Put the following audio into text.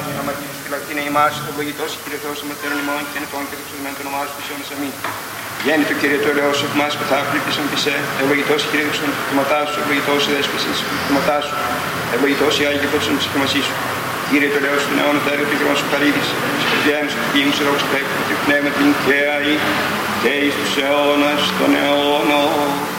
την αμαρτία σου φυλακτήνε ημάς, ευλογητός Κύριε Θεός αμαρτέρων ημών και νετών και δοξασμένων των ονομάς του αιώνας αμήν. Γέννητο Κύριε το ελαιός εκ μας πεθάφληπτησον της ευλογητός Κύριε δεξον του κτήματάς σου, ευλογητός η δέσπισης του κτήματάς σου, ευλογητός η Άγια Πότσον της εκκλημασής σου. Κύριε το ελαιός του νεών, τα έργα του γράμμα σου χαρίδης, της Χριστιανής του Κύριου σε δόξα τέκου, του πνεύμα την και αή, και εις τους αιώνας των αιώνων.